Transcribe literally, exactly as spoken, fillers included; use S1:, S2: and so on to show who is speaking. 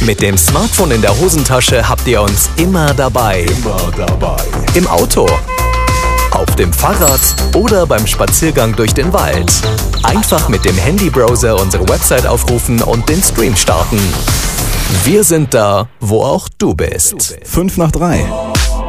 S1: Mit dem Smartphone in der Hosentasche habt ihr uns immer dabei.
S2: Immer dabei.
S1: Im Auto, auf dem Fahrrad oder beim Spaziergang durch den Wald. Einfach mit dem Handybrowser unsere Website aufrufen und den Stream starten. Wir sind da, wo auch du bist.
S2: Fünf nach drei.